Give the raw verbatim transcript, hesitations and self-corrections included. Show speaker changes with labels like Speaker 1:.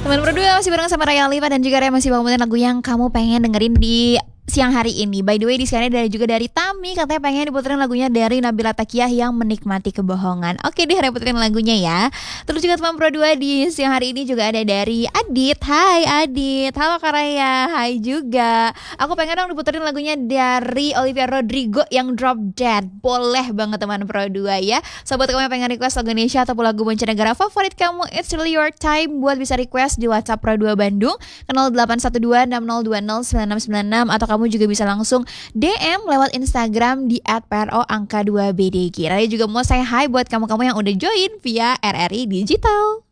Speaker 1: Teman berdua masih bareng sama Raya Liva dan juga Raya masih bangunin lagu yang kamu pengen dengerin di siang hari ini. By the way, di sini ada juga dari Tami, katanya pengen diputerin lagunya dari Nabila Takiyah yang menikmati kebohongan. Oke deh, Raya puterin lagunya ya. Terus juga teman Pro dua di siang hari ini juga ada dari Adit. Hai Adit. Halo Kak Raya. Hai juga. Aku pengen dong diputerin lagunya dari Olivia Rodrigo yang Drop Dead. Boleh banget teman Pro dua ya. Sobat kamu yang pengen request lagu Indonesia ataupun lagu mancanegara favorit kamu, it's really your time buat bisa request di WhatsApp Pro dua Bandung ke nol delapan satu dua enam nol dua nol sembilan enam sembilan enam, atau kamu juga bisa langsung D M lewat Instagram di at pro angka dua b d g. Raya juga mau say hi buat kamu-kamu yang udah join via R R I Digital.